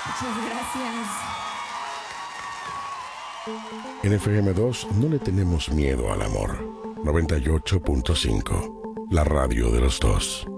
Muchas gracias. En FM2 no le tenemos miedo al amor. 98.5, la radio de los dos.